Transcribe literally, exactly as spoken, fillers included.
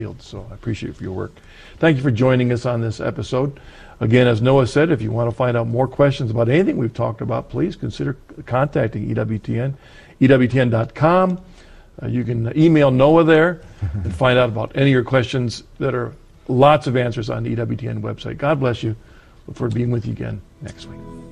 field. So I appreciate your work. Thank you for joining us on this episode. Again, as Noah said, if you want to find out more questions about anything we've talked about, please consider contacting E W T N, E W T N dot com. Uh, you can email Noah there and find out about any of your questions that are lots of answers on the E W T N website. God bless you. Look forward to being with you again next week.